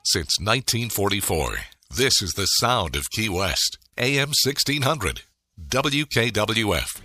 Since 1944, this is the sound of Key West. AM 1600. WKWF.